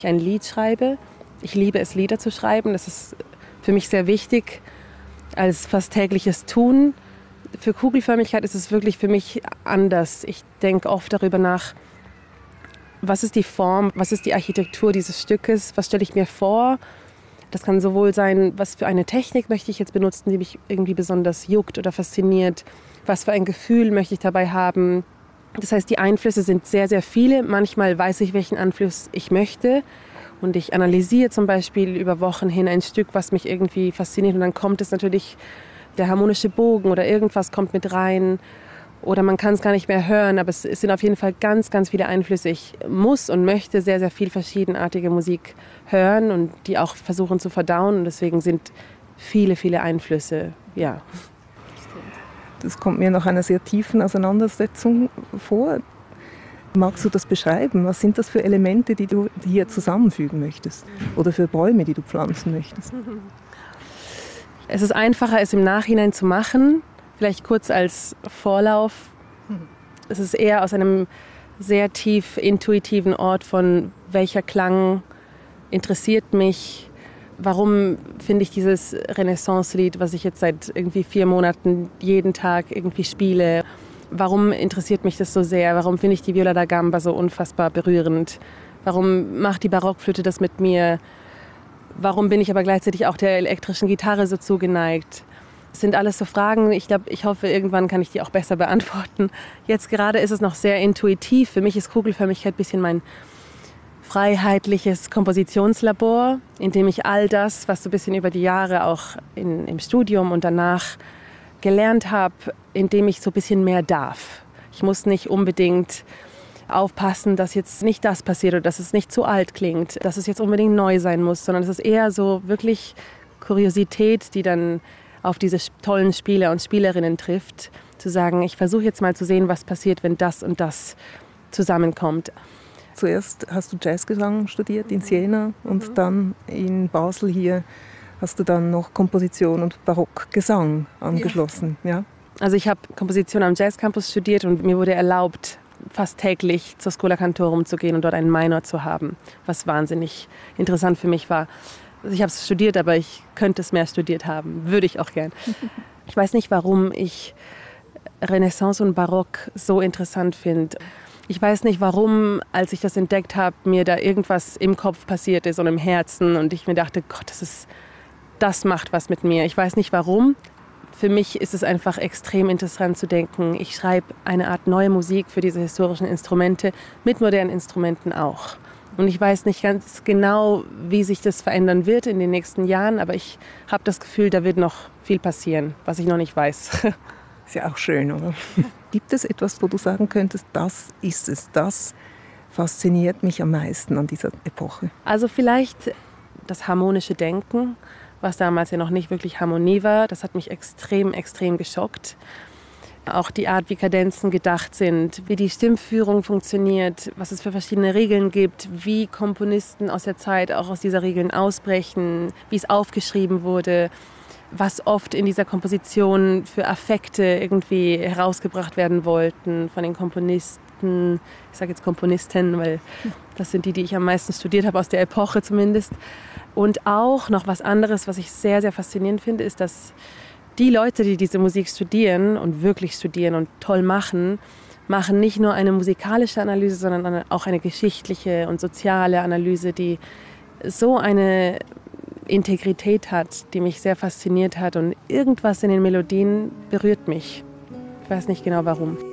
ein Lied schreibe. Ich liebe es, Lieder zu schreiben. Das ist für mich sehr wichtig als fast tägliches Tun. Für Kugelförmigkeit ist es wirklich für mich anders. Ich denke oft darüber nach, was ist die Form, was ist die Architektur dieses Stückes, was stelle ich mir vor. Das kann sowohl sein, was für eine Technik möchte ich jetzt benutzen, die mich irgendwie besonders juckt oder fasziniert. Was für ein Gefühl möchte ich dabei haben. Das heißt, die Einflüsse sind sehr, sehr viele. Manchmal weiß ich, welchen Einfluss ich möchte. Und ich analysiere zum Beispiel über Wochen hin ein Stück, was mich irgendwie fasziniert. Und dann kommt es natürlich, der harmonische Bogen oder irgendwas kommt mit rein. Oder man kann es gar nicht mehr hören. Aber es sind auf jeden Fall ganz, ganz viele Einflüsse. Ich muss und möchte sehr, sehr viel verschiedenartige Musik hören und die auch versuchen zu verdauen. Und deswegen sind viele, viele Einflüsse, ja. Das kommt mir nach einer sehr tiefen Auseinandersetzung vor. Magst du das beschreiben? Was sind das für Elemente, die du hier zusammenfügen möchtest? Oder für Bäume, die du pflanzen möchtest? Es ist einfacher, es im Nachhinein zu machen. Vielleicht kurz als Vorlauf. Es ist eher aus einem sehr tief intuitiven Ort von welcher Klang interessiert mich. Warum finde ich dieses Renaissance-Lied, was ich jetzt seit irgendwie 4 Monaten jeden Tag irgendwie spiele, warum interessiert mich das so sehr? Warum finde ich die Viola da Gamba so unfassbar berührend? Warum macht die Barockflöte das mit mir? Warum bin ich aber gleichzeitig auch der elektrischen Gitarre so zugeneigt? Das sind alles so Fragen, ich hoffe, irgendwann kann ich die auch besser beantworten. Jetzt gerade ist es noch sehr intuitiv. Für mich ist Kugelförmigkeit ein bisschen mein freiheitliches Kompositionslabor, in dem ich all das, was so ein bisschen über die Jahre auch im Studium und danach gelernt habe, in dem ich so ein bisschen mehr darf. Ich muss nicht unbedingt aufpassen, dass jetzt nicht das passiert oder dass es nicht zu alt klingt, dass es jetzt unbedingt neu sein muss, sondern es ist eher so wirklich Kuriosität, die dann auf diese tollen Spieler und Spielerinnen trifft, zu sagen, ich versuche jetzt mal zu sehen, was passiert, wenn das und das zusammenkommt. Zuerst hast du Jazzgesang studiert in Siena und dann in Basel hier hast du dann noch Komposition und Barockgesang angeschlossen. Ja. Also ich habe Komposition am Jazzcampus studiert und mir wurde erlaubt, fast täglich zur Schola Cantorum zu gehen und dort einen Minor zu haben, was wahnsinnig interessant für mich war. Also ich habe es studiert, aber ich könnte es mehr studiert haben, würde ich auch gern. Ich weiß nicht, warum ich Renaissance und Barock so interessant finde. Ich weiß nicht, warum, als ich das entdeckt habe, mir da irgendwas im Kopf passiert ist und im Herzen und ich mir dachte, Gott, das macht was mit mir. Ich weiß nicht, warum. Für mich ist es einfach extrem interessant zu denken, ich schreibe eine Art neue Musik für diese historischen Instrumente, mit modernen Instrumenten auch. Und ich weiß nicht ganz genau, wie sich das verändern wird in den nächsten Jahren, aber ich habe das Gefühl, da wird noch viel passieren, was ich noch nicht weiß. Ist ja auch schön, oder? Gibt es etwas, wo du sagen könntest, das ist es, das fasziniert mich am meisten an dieser Epoche? Also vielleicht das harmonische Denken, was damals ja noch nicht wirklich Harmonie war, das hat mich extrem, extrem geschockt. Auch die Art, wie Kadenzen gedacht sind, wie die Stimmführung funktioniert, was es für verschiedene Regeln gibt, wie Komponisten aus der Zeit auch aus dieser Regeln ausbrechen, wie es aufgeschrieben wurde, was oft in dieser Komposition für Affekte irgendwie herausgebracht werden wollten von den Komponisten. Ich sage jetzt Komponisten, weil das sind die ich am meisten studiert habe, aus der Epoche zumindest. Und auch noch was anderes, was ich sehr, sehr faszinierend finde, ist, dass die Leute, die diese Musik studieren und wirklich studieren und toll machen, machen nicht nur eine musikalische Analyse, sondern auch eine geschichtliche und soziale Analyse, die so eine Integrität hat, die mich sehr fasziniert hat und irgendwas in den Melodien berührt mich. Ich weiß nicht genau warum.